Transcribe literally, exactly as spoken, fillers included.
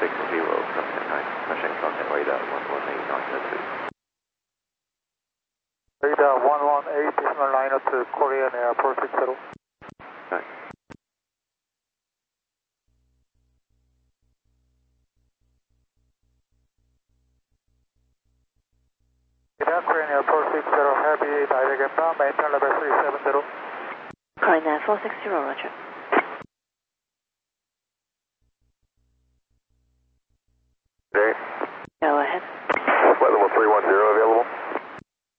six zero, contact nine, machine contact radar one one eight nine two. Radar one one eight, decimal nine oh two, Korean Air four six zero. Right. Radar Korean Air four six zero, heavy direct inbound, maintain level three seven zero. Korean Air four six zero, roger.